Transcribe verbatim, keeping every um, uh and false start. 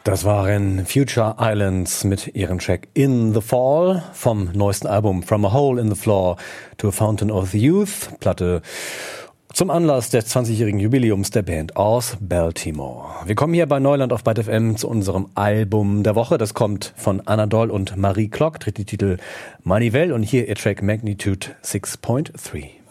Das waren Future Islands mit ihrem Track In the Fall vom neuesten Album From a Hole in the Floor to a Fountain of the Youth, Platte zum Anlass des zwanzigjährigen Jubiläums der Band aus Baltimore. Wir kommen hier bei Neuland auf Byte F M zu unserem Album der Woche. Das kommt von Anna Doll und Marie Klock, trägt die Titel Manivelle und hier ihr Track Magnitude six point three.